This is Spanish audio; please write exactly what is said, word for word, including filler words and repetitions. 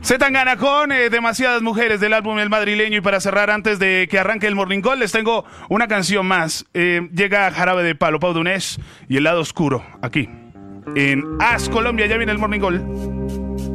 Zetangana con eh, Demasiadas Mujeres del álbum El Madrileño. Y para cerrar, antes de que arranque el Morning Call, les tengo una canción más. Eh, llega Jarabe de Palo, Pau Donés y El Lado Oscuro, aquí en As Colombia. Ya viene el Morning Call.